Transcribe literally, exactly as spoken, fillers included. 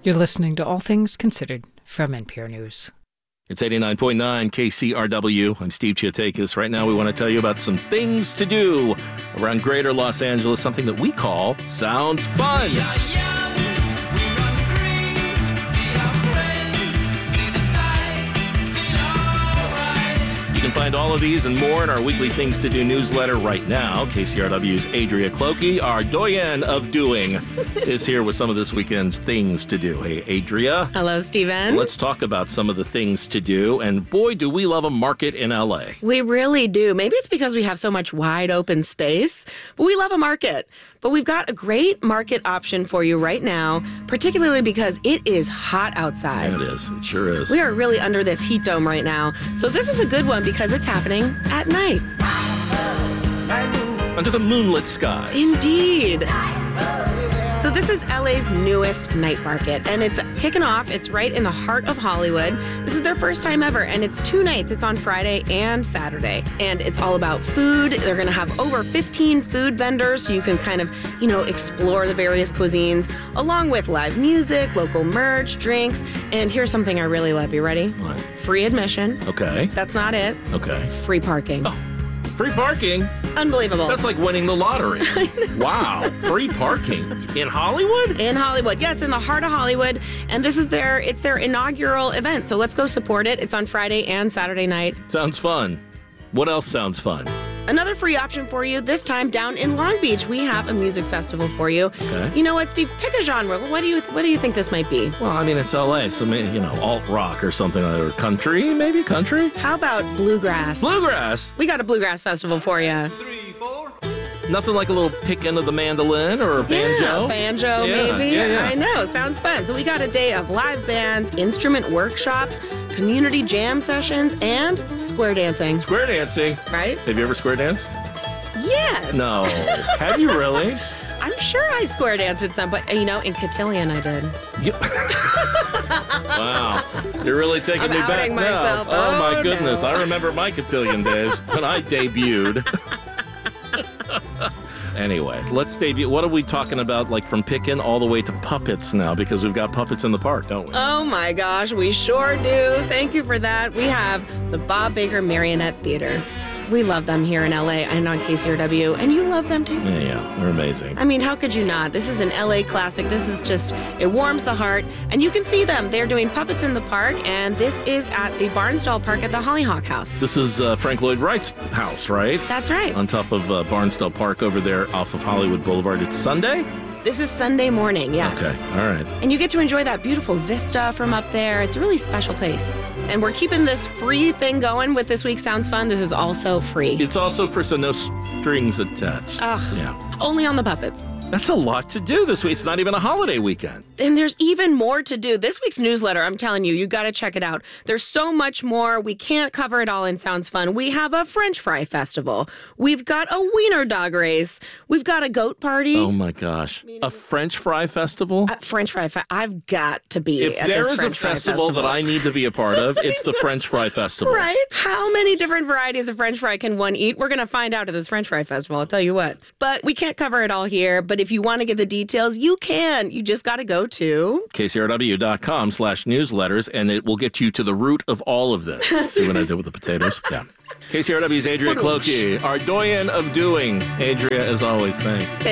You're listening to All Things Considered from N P R News. It's eighty-nine point nine K C R W. I'm Steve Chiatakis. Right now we want to tell you about some things to do around greater Los Angeles, something that we call Sounds Fun. Yeah, yeah. You can find all of these and more in our weekly Things to Do newsletter right now. K C R W's Adria Clokey, our doyen of doing, is here with some of this weekend's Things to Do. Hey, Adria. Hello, Steven. Let's talk about some of the things to do. And boy, do we love a market in L A. We really do. Maybe it's because we have so much wide open space, but we love a market. But we've got a great market option for you right now, particularly because it is hot outside. Yeah, it is. It sure is. We are really under this heat dome right now. So this is a good one because it's happening at night. Under the moonlit skies. Indeed. So this is L A's newest night market, and it's kicking off. It's right in the heart of Hollywood. This is their first time ever, and it's two nights. It's on Friday and Saturday, and it's all about food. They're going to have over fifteen food vendors, so you can kind of, you know, explore the various cuisines, along with live music, local merch, drinks, and here's something I really love. You ready? What? Free admission. Okay. That's not it. Okay. Free parking. Oh. Free parking? Unbelievable. That's like winning the lottery. Wow. Free parking in Hollywood? In Hollywood. Yeah, it's in the heart of Hollywood. And this is their, it's their inaugural event. So let's go support it. It's on Friday and Saturday night. Sounds fun. What else sounds fun? Another free option for you, this time down in Long Beach. We have a music festival for you. Okay. You know what, Steve? Pick a genre. What do you What do you think this might be? Well, I mean, it's L A, so maybe, you know, alt rock or something like that. Or country, maybe country? How about bluegrass? Bluegrass? We got a bluegrass festival for you. Nothing like a little pick end of the mandolin or a banjo? Yeah, banjo, Yeah, maybe. yeah, yeah. I know. Sounds fun. So we got a day of live bands, instrument workshops, community jam sessions, and square dancing. Square dancing. Right? Have you ever square danced? Yes. No. Have you really? I'm sure I square danced at some point. You know, in Cotillion I did. You- Wow. You're really taking I'm me back outing now. myself. Oh, my Oh, goodness. no. I remember my cotillion days when I debuted. Anyway, let's debut. What are we talking about, like from Pickin' all the way to puppets now? Because we've got puppets in the park, don't we? Oh my gosh, we sure do. Thank you for that. We have the Bob Baker Marionette Theater. We love them here in L A and on K C R W, and you love them too. Yeah, yeah, they're amazing. I mean, how could you not? This is an L A classic. This is just, it warms the heart, and you can see them. They're doing Puppets in the Park, and this is at the Barnsdall Park at the Hollyhock House. This is uh, Frank Lloyd Wright's house, right? That's right. On top of uh, Barnsdall Park over there off of Hollywood Boulevard. It's Sunday? This is Sunday morning, yes. Okay, all right. And you get to enjoy that beautiful vista from up there. It's a really special place. And we're keeping this free thing going with this week's Sounds Fun. This is also free. It's also for so no strings attached. Ah. Yeah. Only on the puppets. That's a lot to do this week. It's not even a holiday weekend. And there's even more to do. This week's newsletter, I'm telling you, you got to check it out. There's so much more. We can't cover it all in Sounds Fun. We have a French fry festival. We've got a wiener dog race. We've got a goat party. Oh my gosh. A French fry festival? Uh, French fry. Fe- I've got to be If at there this is a French fry festival, that I need to be a part of, it's the French Fry Festival. Right? How many different varieties of French fry can one eat? We're going to find out at this French fry festival, I'll tell you what. But we can't cover it all here. But if you want to get the details, you can. You just got to go to K C R W dot com slash newsletters, and it will get you to the root of all of this. See what I did with the potatoes? Yeah. K C R W's Adria Clokey, our doyen of doing. Adria, as always, thanks. Thanks.